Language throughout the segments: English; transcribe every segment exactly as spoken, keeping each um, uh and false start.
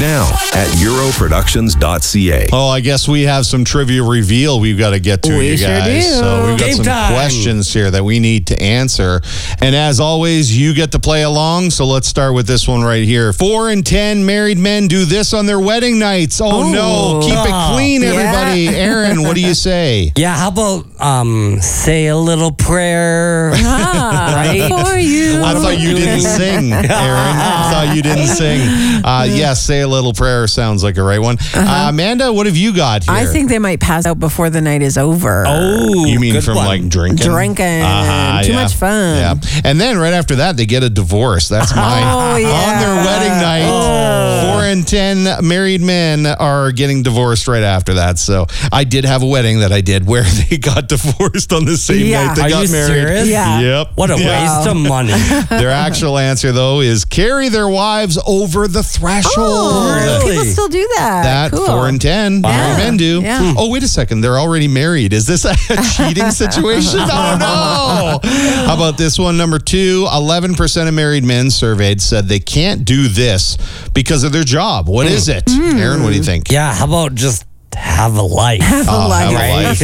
now at euro productions dot c a. Oh, I guess we have some trivia reveal we've got to get to, We you sure guys. do. So we've got Game some time. questions here that we need to answer. And as always, you get to play along. So let's start with this one right here. Four in ten married men do this on their wedding nights. Oh, Ooh. no. Keep it clean, Yeah. everybody. Aaron, what do you say? Yeah, how about um, say a little prayer? Ah, Right. for you. I thought you didn't sing, Aaron. I thought you didn't sing. Uh, yes, say a little prayer sounds like a right one. Uh, Amanda, what have you got here? I think they might pass out before the night is over. Oh, You mean good from one. like drinking? Drinking. Uh-huh, Too yeah. much fun. Yeah. And then right after that, they get a divorce. That's my Oh, yeah. on their wedding night. Four in ten married men are getting divorced right after that. So I did have a wedding that I did where they got divorced on the same Yeah. night they Are got you married. serious? Yeah. Yep. What a Yeah. waste of money. Their actual answer, though, is carry their wives over the threshold. Oh, Really? people still do that. That Cool. four and ten married men do. Yeah. Oh, wait a second. They're already married. Is this a cheating situation? I don't know. How about this one? Number two, eleven percent of married men surveyed said they can't do this because of their job. What is it? Aaron, what do you think? Yeah, how about just have a life? Have a Oh, life. have a life.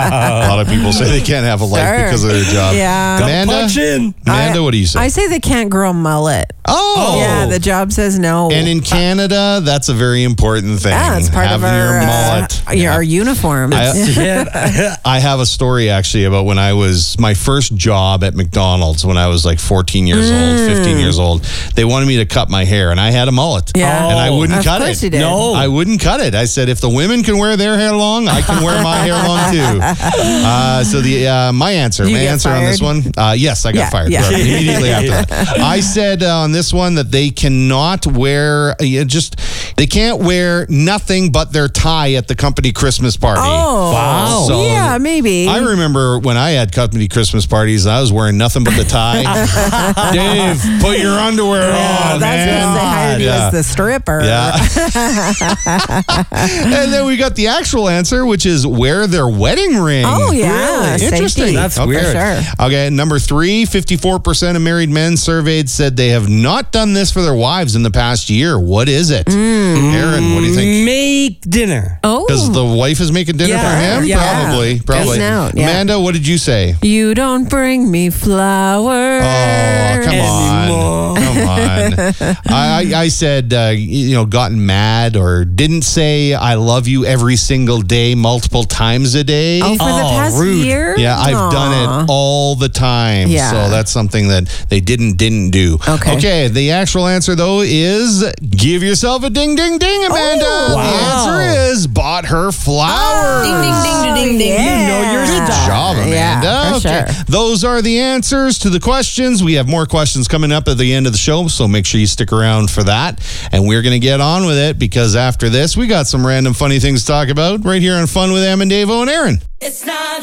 A lot of people say they can't have a life Sure. because of their job. Yeah. Go Amanda? punch in. Amanda, what do you say? I say they can't grow a mullet. oh. Yeah, the job says no. And in Canada, that's a very important thing. yeah, it's part Having of our your uh, mullet. our- Yeah. our uniform. I- Yeah. I have a story actually about when I was my first job at McDonald's when I was like fourteen years old, fifteen years old. They wanted me to cut my hair and I had a mullet. Yeah. And I Oh. wouldn't Of cut course it. you did. No. I wouldn't cut it. I said, if the women can wear their hair long, I can wear my hair long too. Uh, so the uh, my answer, You my get answer on this one, uh, yes, I got Yeah, fired yeah. right, immediately after that. I said uh, on this one that they cannot wear, uh, just they can't wear nothing but their tie at the company Christmas party. Oh. Wow. So yeah, maybe. I remember when I had company Christmas parties, I was wearing nothing but the tie. Dave, put your underwear yeah, on, that's man. because they hired you Yeah. as the stripper. Yeah. And then we got the actual answer, which is wear their wedding ring. Oh, yeah. Really? Safety. Interesting. That's Okay. weird. Sure. Okay, number three, fifty-four percent of married men surveyed said they have not done this for their wives in the past year. What is it? Aaron, what do you think? Make dinner. Oh. Because the wife is making dinner Yeah, for him? yeah. Probably. Probably. Guessing out, yeah. Amanda, what did you say? You don't bring me flowers. Oh, come Anymore. on. Come on. I, I, I said, uh, you know, gotten mad or didn't say I love you every single day, multiple times a day. Oh, for the Oh, past rude. year? Yeah, I've Aw. done it all the time. Yeah. So that's something that they didn't didn't do. Okay. Okay, the actual answer though is give yourself a ding ding ding, Amanda. Oh, the wow. answer is bought her flowers. Ding, ding, ding, ding, ding. You know your Good stuff. job, Amanda. Yeah, for okay. sure. Those are the answers to the questions. We have more questions coming up at the end of the show, so make sure you stick around for that. And we're going to get on with it because after this, we got some random funny things to talk about right here on Fun with Em and Davo and Aaron. It's not